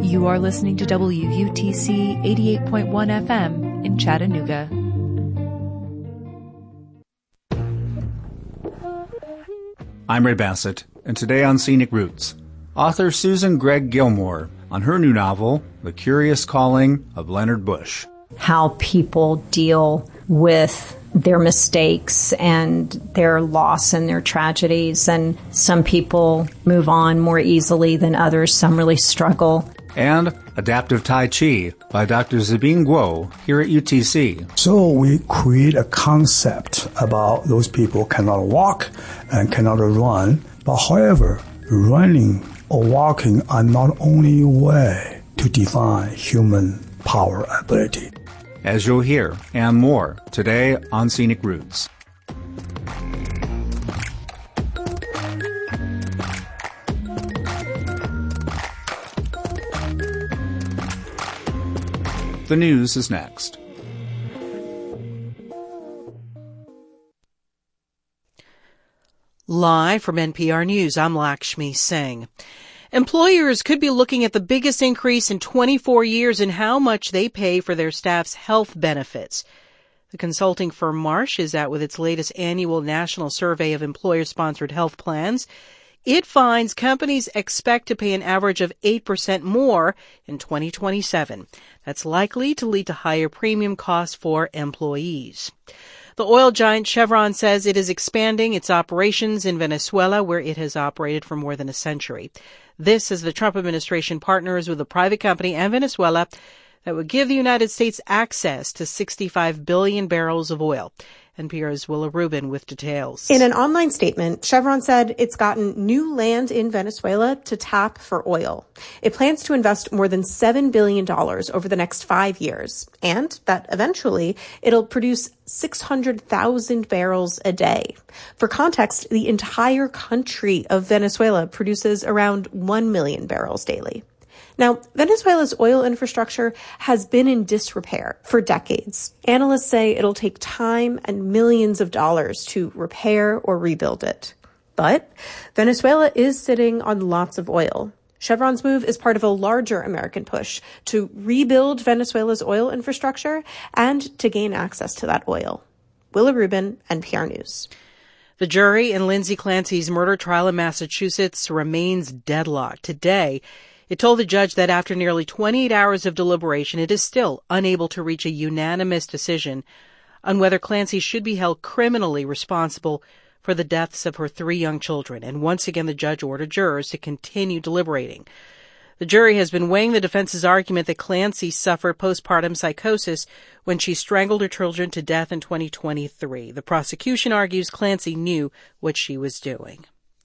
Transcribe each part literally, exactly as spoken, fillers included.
You are listening to W U T C eighty-eight point one F M in Chattanooga. I'm Ray Bassett, and today on Scenic Roots, author Susan Gregg Gilmore on her new novel, The Curious Calling of Leonard Bush. How people deal with their mistakes and their loss and their tragedies. And some people move on more easily than others. Some really struggle. And Adaptive Tai Chi by Doctor Zibing Guo here at U T C. So we create a concept about those people cannot walk and cannot run. But however, running or walking are not only a way to define human power ability. As you'll hear, and more, today on Scenic Roots. The news is next. Live from N P R News, I'm Lakshmi Singh. Employers could be looking at the biggest increase in twenty-four years in how much they pay for their staff's health benefits. The consulting firm Marsh is out with its latest annual national survey of employer-sponsored health plans. It finds companies expect to pay an average of eight percent more in twenty twenty-seven. That's likely to lead to higher premium costs for employees. The oil giant Chevron says it is expanding its operations in Venezuela, where it has operated for more than a century. This as the Trump administration partners with a private company and Venezuela that would give the United States access to sixty-five billion barrels of oil. N P R's Willa Rubin with details. In an online statement, Chevron said it's gotten new land in Venezuela to tap for oil. It plans to invest more than seven billion dollars over the next five years, and that eventually it'll produce six hundred thousand barrels a day. For context, the entire country of Venezuela produces around one million barrels daily. Now, Venezuela's oil infrastructure has been in disrepair for decades. Analysts say it'll take time and millions of dollars to repair or rebuild it. But Venezuela is sitting on lots of oil. Chevron's move is part of a larger American push to rebuild Venezuela's oil infrastructure and to gain access to that oil. Willa Rubin, N P R News. The jury in Lindsay Clancy's murder trial in Massachusetts remains deadlocked. Today, it told the judge that after nearly twenty-eight hours of deliberation, it is still unable to reach a unanimous decision on whether Clancy should be held criminally responsible for the deaths of her three young children. And once again, the judge ordered jurors to continue deliberating. The jury has been weighing the defense's argument that Clancy suffered postpartum psychosis when she strangled her children to death in twenty twenty-three. The prosecution argues Clancy knew what she was doing.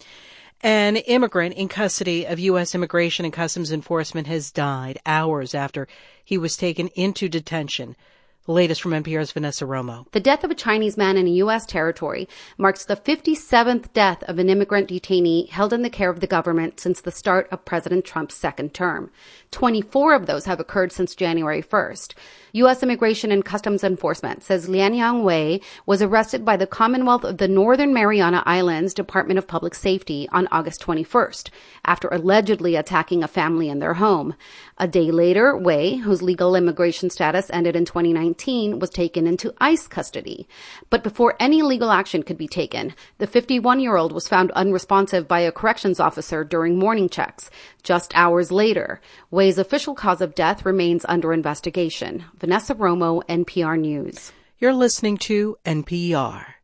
An immigrant in custody of U S Immigration and Customs Enforcement has died hours after he was taken into detention. The latest from N P R's Vanessa Romo. The death of a Chinese man in a U S territory marks the fifty-seventh death of an immigrant detainee held in the care of the government since the start of President Trump's second term. twenty-four of those have occurred since January first. U S Immigration and Customs Enforcement says Lianyang Wei was arrested by the Commonwealth of the Northern Mariana Islands Department of Public Safety on August twenty-first after allegedly attacking a family in their home. A day later, Wei, whose legal immigration status ended in twenty nineteen, was taken into ICE custody. But before any legal action could be taken, the fifty-one-year-old was found unresponsive by a corrections officer during morning checks. Just hours later, Wei's official cause of death remains under investigation. Vanessa Romo, N P R News. You're listening to N P R.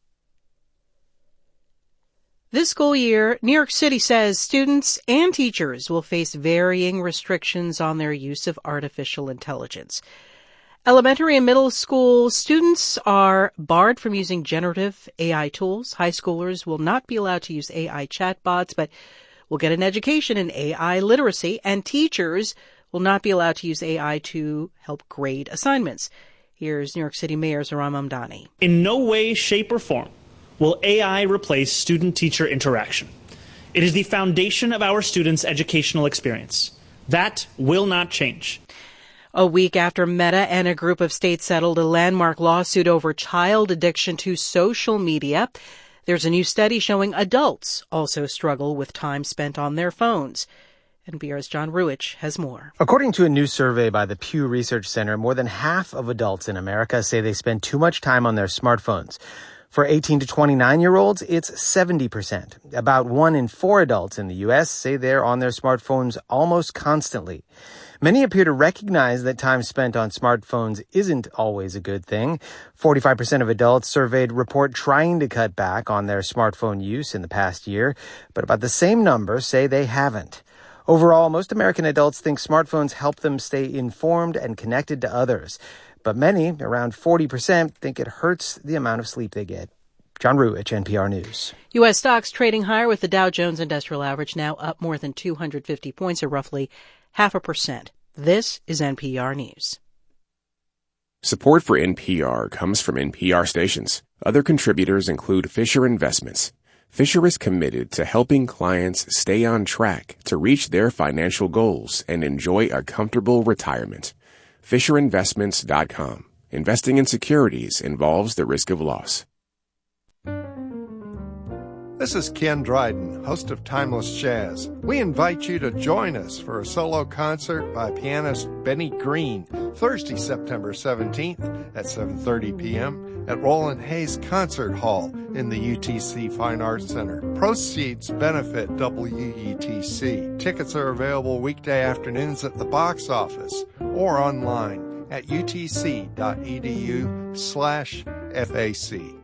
This school year, New York City says students and teachers will face varying restrictions on their use of artificial intelligence. Elementary and middle school students are barred from using generative A I tools. High schoolers will not be allowed to use A I chatbots, but will get an education in A I literacy, and teachers will not be allowed to use A I to help grade assignments. Here's New York City Mayor Zohran Mamdani. In no way, shape, or form will A I replace student-teacher interaction. It is the foundation of our students' educational experience. That will not change. A week after Meta and a group of states settled a landmark lawsuit over child addiction to social media, there's a new study showing adults also struggle with time spent on their phones. N P R's John Ruich has more. According to a new survey by the Pew Research Center, more than half of adults in America say they spend too much time on their smartphones. For eighteen to twenty-nine-year-olds, it's seventy percent. About one in four adults in the U S say they're on their smartphones almost constantly. Many appear to recognize that time spent on smartphones isn't always a good thing. forty-five percent of adults surveyed report trying to cut back on their smartphone use in the past year, but about the same number say they haven't. Overall, most American adults think smartphones help them stay informed and connected to others. But many, around forty percent, think it hurts the amount of sleep they get. John Ruich, N P R News. U S stocks trading higher with the Dow Jones Industrial Average now up more than two hundred fifty points, or roughly half a percent. This is N P R News. Support for N P R comes from N P R stations. Other contributors include Fisher Investments. Fisher is committed to helping clients stay on track to reach their financial goals and enjoy a comfortable retirement. Fisher Investments dot com. Investing in securities involves the risk of loss. This is Ken Dryden, host of Timeless Jazz. We invite you to join us for a solo concert by pianist Benny Green, Thursday, September seventeenth at seven thirty p.m. at Roland Hayes Concert Hall in the U T C Fine Arts Center. Proceeds benefit W U T C. Tickets are available weekday afternoons at the box office or online at utc.edu slash FAC.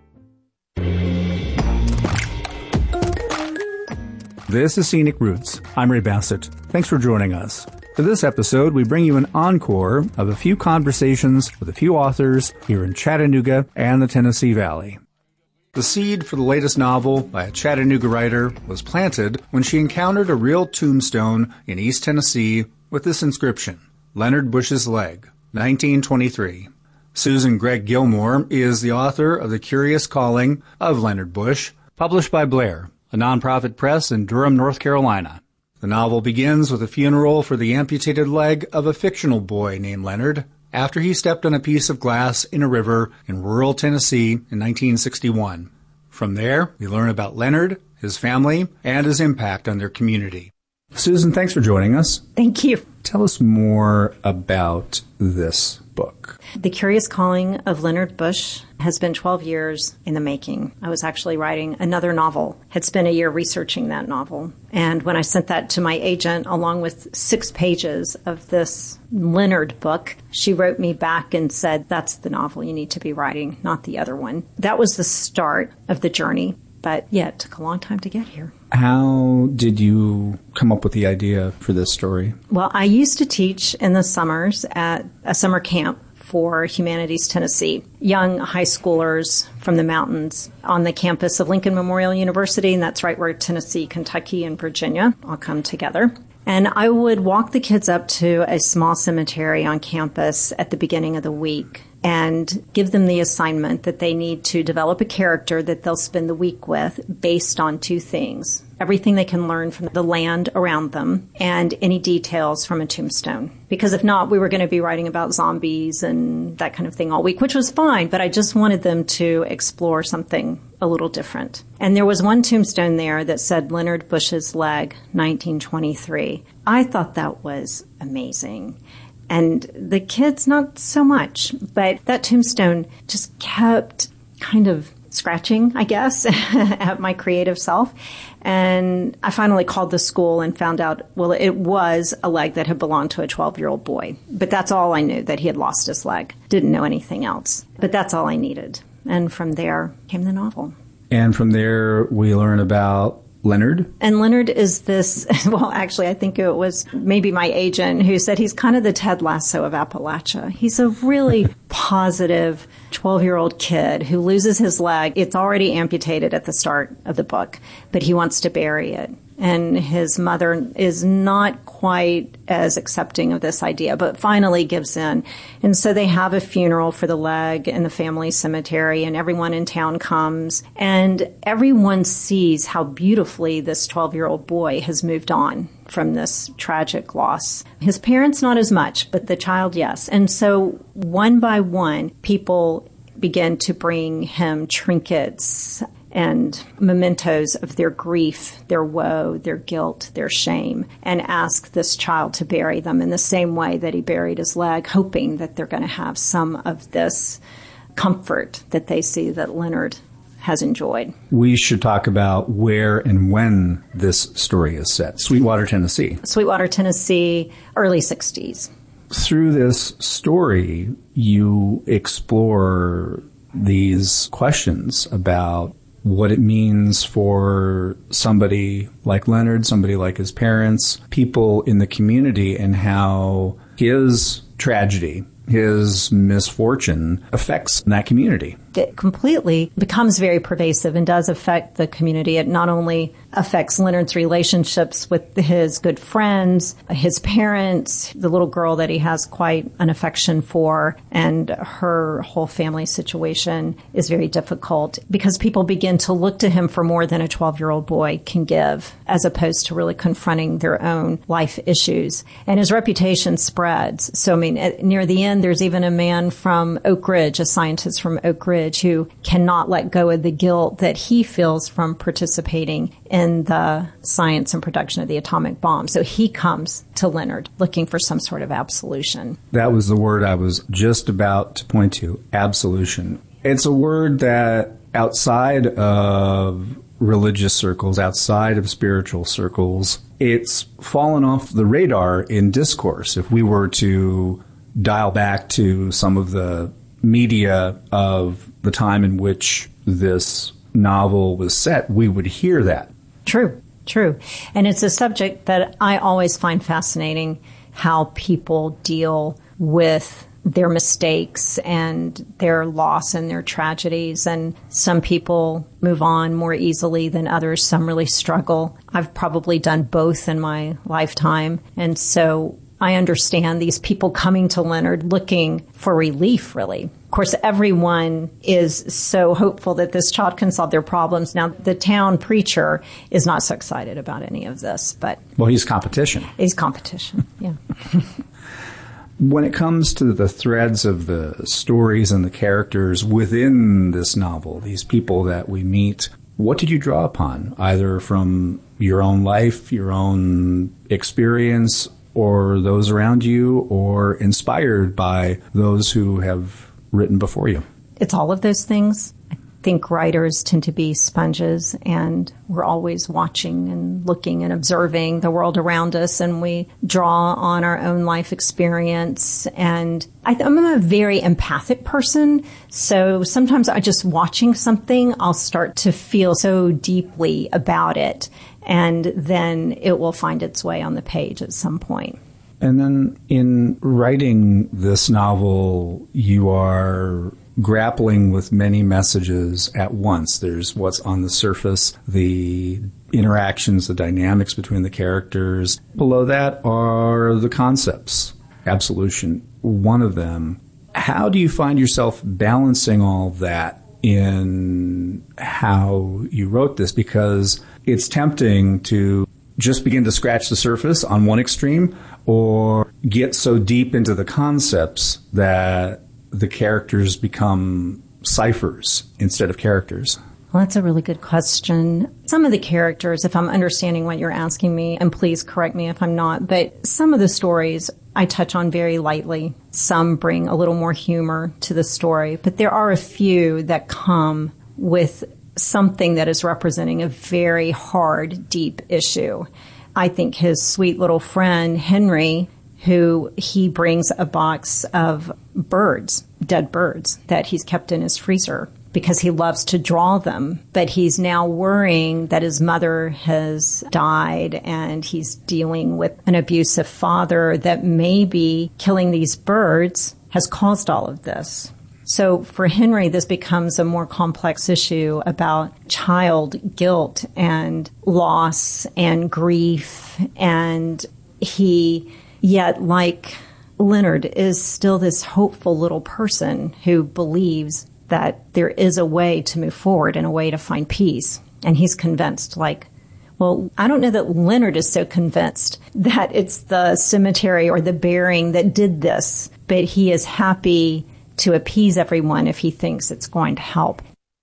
This is Scenic Roots. I'm Ray Bassett. Thanks for joining us. For this episode, we bring you an encore of a few conversations with a few authors here in Chattanooga and the Tennessee Valley. The seed for the latest novel by a Chattanooga writer was planted when she encountered a real tombstone in East Tennessee with this inscription, Leonard Bush's Leg, nineteen twenty-three. Susan Gregg Gilmore is the author of The Curious Calling of Leonard Bush, published by Blair, a nonprofit press in Durham, North Carolina. The novel begins with a funeral for the amputated leg of a fictional boy named Leonard after he stepped on a piece of glass in a river in rural Tennessee in nineteen sixty-one. From there, we learn about Leonard, his family, and his impact on their community. Susan, thanks for joining us. Thank you. Tell us more about this book. The Curious Calling of Leonard Bush has been twelve years in the making. I was actually writing another novel, had spent a year researching that novel. And when I sent that to my agent, along with six pages of this Leonard book, she wrote me back and said, that's the novel you need to be writing, not the other one. That was the start of the journey. But yeah, it took a long time to get here. How did you come up with the idea for this story? Well, I used to teach in the summers at a summer camp for Humanities Tennessee, young high schoolers from the mountains on the campus of Lincoln Memorial University, and that's right where Tennessee, Kentucky, and Virginia all come together. And I would walk the kids up to a small cemetery on campus at the beginning of the week and give them the assignment that they need to develop a character that they'll spend the week with based on two things. Everything they can learn from the land around them and any details from a tombstone. Because if not, we were going to be writing about zombies and that kind of thing all week, which was fine, but I just wanted them to explore something a little different. And there was one tombstone there that said Leonard Bush's Leg, nineteen twenty-three. I thought that was amazing. And the kids, not so much. But that tombstone just kept kind of scratching, I guess, at my creative self. And I finally called the school and found out, well, it was a leg that had belonged to a twelve-year-old boy. But that's all I knew, that he had lost his leg. Didn't know anything else. But that's all I needed. And from there came the novel. And from there, we learn about Leonard? And Leonard is this, well, actually, I think it was maybe my agent who said he's kind of the Ted Lasso of Appalachia. He's a really positive twelve-year-old kid who loses his leg. It's already amputated at the start of the book, but he wants to bury it. And his mother is not quite as accepting of this idea, but finally gives in. And so they have a funeral for the leg in the family cemetery, and everyone in town comes. And everyone sees how beautifully this twelve-year-old boy has moved on from this tragic loss. His parents, not as much, but the child, yes. And so one by one, people begin to bring him trinkets, and mementos of their grief, their woe, their guilt, their shame, and ask this child to bury them in the same way that he buried his leg, hoping that they're going to have some of this comfort that they see that Leonard has enjoyed. We should talk about where and when this story is set. Sweetwater, Tennessee. Sweetwater, Tennessee, early sixties. Through this story, you explore these questions about what it means for somebody like Leonard, somebody like his parents, people in the community, and how his tragedy, his misfortune affects that community. It completely becomes very pervasive and does affect the community. It not only affects Leonard's relationships with his good friends, his parents, the little girl that he has quite an affection for, and her whole family situation is very difficult because people begin to look to him for more than a twelve-year-old boy can give, as opposed to really confronting their own life issues. And his reputation spreads. So, I mean, at, near the end, there's even a man from Oak Ridge, a scientist from Oak Ridge, who cannot let go of the guilt that he feels from participating in the science and production of the atomic bomb. So he comes to Leonard looking for some sort of absolution. That was the word I was just about to point to, absolution. It's a word that outside of religious circles, outside of spiritual circles, it's fallen off the radar in discourse. If we were to dial back to some of the media of the time in which this novel was set, we would hear that. True, true. And it's a subject that I always find fascinating, how people deal with their mistakes and their loss and their tragedies. And some people move on more easily than others. Some really struggle. I've probably done both in my lifetime. And so I understand these people coming to Leonard looking for relief, really. Of course, everyone is so hopeful that this child can solve their problems. Now, the town preacher is not so excited about any of this, but... Well, he's competition. He's competition, yeah. When it comes to the threads of the stories and the characters within this novel, these people that we meet, what did you draw upon, either from your own life, your own experience, or those around you, or inspired by those who have written before you? It's all of those things. I think writers tend to be sponges, and we're always watching and looking and observing the world around us, and we draw on our own life experience. And I th- I'm a very empathic person, so sometimes I just watching something, I'll start to feel so deeply about it, and then it will find its way on the page at some point. And then in writing this novel, you are grappling with many messages at once. There's what's on the surface, the interactions, the dynamics between the characters. Below that are the concepts. Absolution, one of them. How do you find yourself balancing all that in how you wrote this? Because it's tempting to just begin to scratch the surface on one extreme, or get so deep into the concepts that the characters become ciphers instead of characters. Well, that's a really good question. Some of the characters, if I'm understanding what you're asking me, and please correct me if I'm not, but some of the stories I touch on very lightly. Some bring a little more humor to the story, but there are a few that come with something that is representing a very hard, deep issue. I think his sweet little friend, Henry, who he brings a box of birds, dead birds, that he's kept in his freezer because he loves to draw them. But he's now worrying that his mother has died and he's dealing with an abusive father, that maybe killing these birds has caused all of this. So for Henry, this becomes a more complex issue about child guilt and loss and grief. And he, yet like Leonard, is still this hopeful little person who believes that there is a way to move forward and a way to find peace. And he's convinced, like, well, I don't know that Leonard is so convinced that it's the cemetery or the burying that did this, but he is happy to appease everyone if he thinks it's going to help.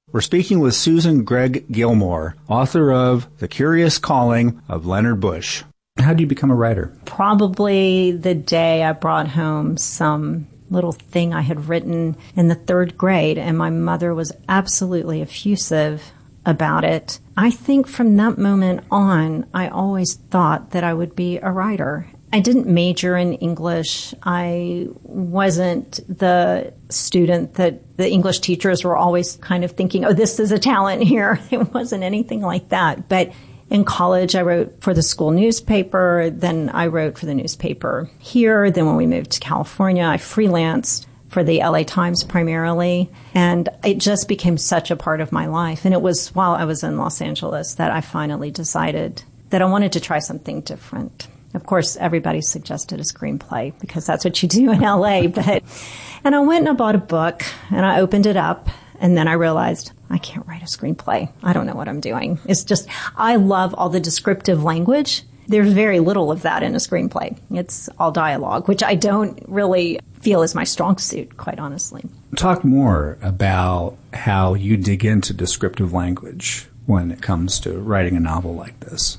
We're speaking with Susan Gregg Gilmore, author of The Curious Calling of Leonard Bush. How did you become a writer? Probably the day I brought home some little thing I had written in the third grade, and my mother was absolutely effusive about it. I think from that moment on, I always thought that I would be a writer. I didn't major in English. I wasn't the student that the English teachers were always kind of thinking, oh, this is a talent here. It wasn't anything like that. But in college, I wrote for the school newspaper. Then I wrote for the newspaper here. Then when we moved to California, I freelanced for the L A Times primarily. And it just became such a part of my life. And it was while I was in Los Angeles that I finally decided that I wanted to try something different. Of course, everybody suggested a screenplay because that's what you do in L A. But, and I went and I bought a book and I opened it up, and then I realized I can't write a screenplay. I don't know what I'm doing. It's just, I love all the descriptive language. There's very little of that in a screenplay. It's all dialogue, which I don't really feel is my strong suit, quite honestly. Talk more about how you dig into descriptive language when it comes to writing a novel like this.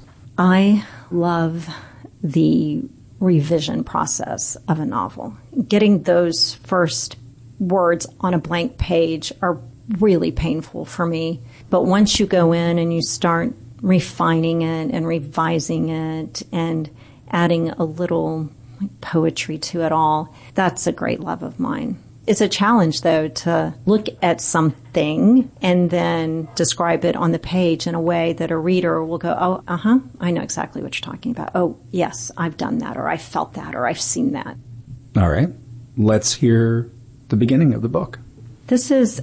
I love the revision process of a novel. Getting those first words on a blank page are really painful for me. But once you go in and you start refining it and revising it and adding a little poetry to it all, that's a great love of mine. It's a challenge, though, to look at something and then describe it on the page in a way that a reader will go, oh, uh-huh, I know exactly what you're talking about. Oh, yes, I've done that, or I felt that, or I've seen that. All right. Let's hear the beginning of the book. This is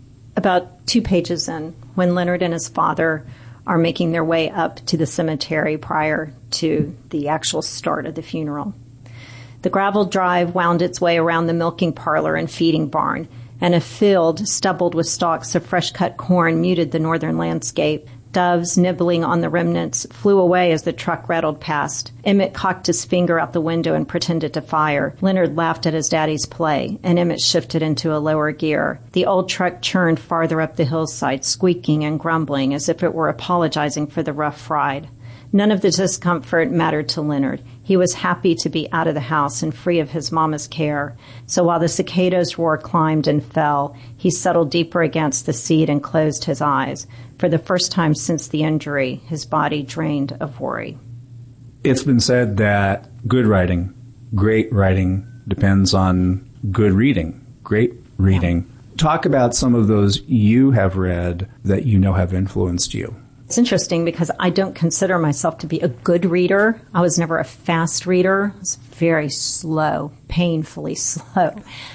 about two pages in, when Leonard and his father are making their way up to the cemetery prior to the actual start of the funeral. The gravel drive wound its way around the milking parlor and feeding barn, and a field stubbled with stalks of fresh-cut corn muted the northern landscape. Doves, nibbling on the remnants, flew away as the truck rattled past. Emmett cocked his finger out the window and pretended to fire. Leonard laughed at his daddy's play, and Emmett shifted into a lower gear. The old truck churned farther up the hillside, squeaking and grumbling as if it were apologizing for the rough ride. None of the discomfort mattered to Leonard. He was happy to be out of the house and free of his mama's care. So while the cicadas' roar climbed and fell, he settled deeper against the seat and closed his eyes. For the first time since the injury, his body drained of worry. It's been said that good writing, great writing, depends on good reading, great reading. Yeah. Talk about some of those you have read that you know have influenced you. It's interesting because I don't consider myself to be a good reader. I was never a fast reader. I was very slow, painfully slow.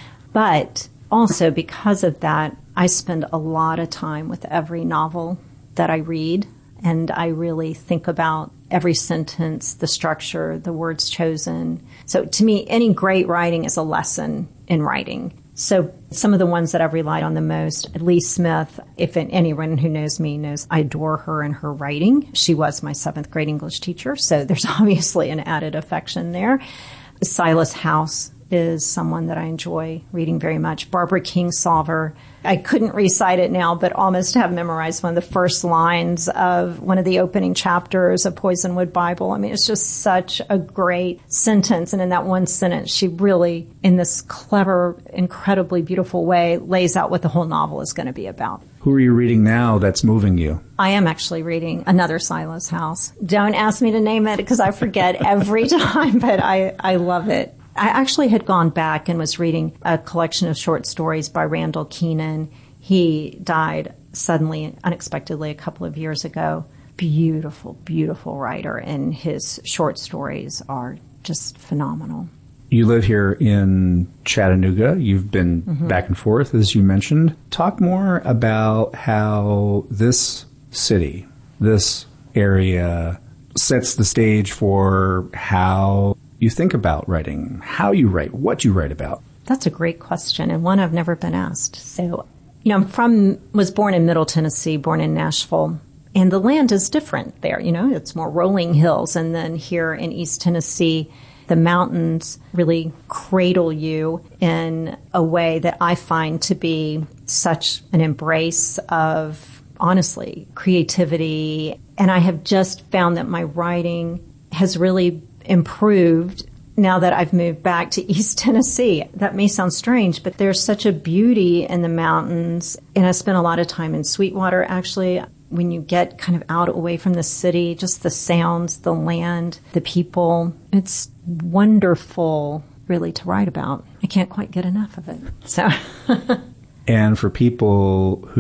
But also because of that, I spend a lot of time with every novel that I read, and I really think about every sentence, the structure, the words chosen. So to me, any great writing is a lesson in writing. So some of the ones that I've relied on the most, Lee Smith, if anyone who knows me knows I adore her and her writing. She was my seventh grade English teacher, so there's obviously an added affection there. Silas House is someone that I enjoy reading very much. Barbara Kingsolver. I couldn't recite it now, but almost have memorized one of the first lines of one of the opening chapters of Poisonwood Bible. I mean, it's just such a great sentence. And in that one sentence, she really, in this clever, incredibly beautiful way, lays out what the whole novel is going to be about. Who are you reading now that's moving you? I am actually reading another Silas House. Don't ask me to name it because I forget every time, but I, I love it. I actually had gone back and was reading a collection of short stories by Randall Keenan. He died suddenly, unexpectedly, a couple of years ago. Beautiful, beautiful writer, and his short stories are just phenomenal. You live here in Chattanooga. You've been mm-hmm. back and forth, as you mentioned. Talk more about how this city, this area, sets the stage for how you think about writing, how you write, what you write about. That's a great question, and one I've never been asked. So, you know, I'm from, was born in Middle Tennessee, born in Nashville, and the land is different there. You know, it's more rolling hills, and then here in East Tennessee, the mountains really cradle you in a way that I find to be such an embrace of, honestly, creativity. And I have just found that my writing has really improved now that I've moved back to East Tennessee. That may sound strange, but there's such a beauty in the mountains. And I spent a lot of time in Sweetwater, actually. When you get kind of out away from the city, just the sounds, the land, the people, it's wonderful, really, to write about. I can't quite get enough of it. So, and for people who